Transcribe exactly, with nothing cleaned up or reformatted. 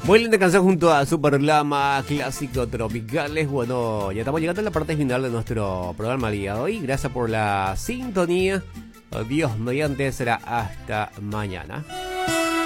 Muy linda canción junto a Super Lama, clásico tropicales. Bueno, ya estamos llegando a la parte final de nuestro programa el día de hoy. Gracias por la sintonía. Dios mediante será hasta mañana.